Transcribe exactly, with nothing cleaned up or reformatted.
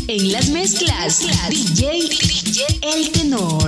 En las mezclas, D J, D J El Tenor.